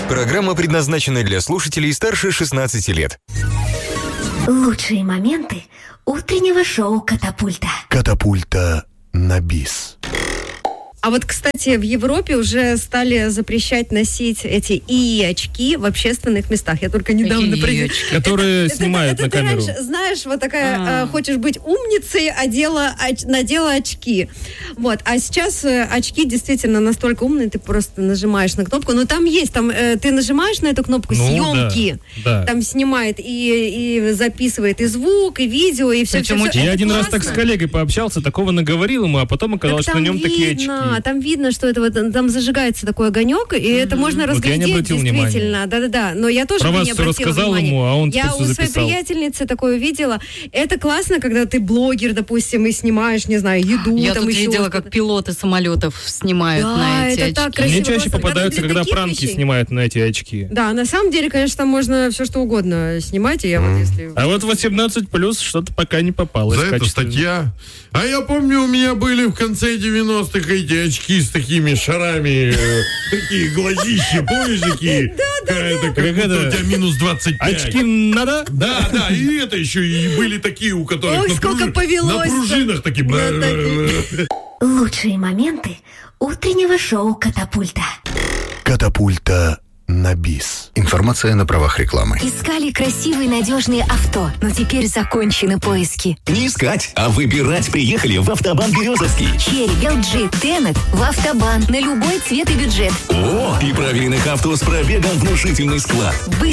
Программа предназначена для слушателей старше 16 лет. Лучшие моменты утреннего шоу «Катапульта». Катапульта на бис. А вот, кстати, в Европе уже стали запрещать носить эти ИИ-очки в общественных местах. Я только недавно... Которые снимают на камеру. Ты раньше, знаешь, вот такая, хочешь быть умницей, надела очки. Вот. А сейчас очки действительно настолько умные, ты просто нажимаешь на кнопку. Но там есть, ты нажимаешь на эту кнопку съемки. Да. Там снимает и записывает и звук, и видео, и все. Я один раз так с коллегой пообщался, такого наговорил ему, а потом оказалось, что на нем такие очки. Там видно, что это вот там зажигается такой огонек, и это можно разглядеть действительно. Да. Но я тоже не обратила рассказал внимания. ему, а он Я у своей приятельницы такое видела. Это классно, когда ты блогер, допустим, и снимаешь, не знаю, еду. Я там тут еще видела, как пилоты самолетов снимают на эти очки. Так красиво. Мне чаще попадаются, когда пранки вещей снимают на эти очки. Да, на самом деле, конечно, там можно все что угодно снимать, и я вот если... А вот 18+ что-то пока не попалось. За это статья. А я помню, у меня были в конце 90-х эти очки с такими шарами, такие глазища, помнишь, такие? Да. Это как будто у тебя минус 25. Очки надо? Да, и это еще и были такие, у которых Ой, на сколько повелось. На пружинах такие. Лучшие моменты утреннего шоу «Катапульта». Катапульта на бис. Информация на правах рекламы. Искали красивые надежные авто, но теперь закончены поиски. Не искать, а выбирать приехали в Автобан Березовский. Черри, LG, Тенет в Автобан на любой цвет и бюджет. О, и правильных авто с пробегом внушительный склад. Быстрый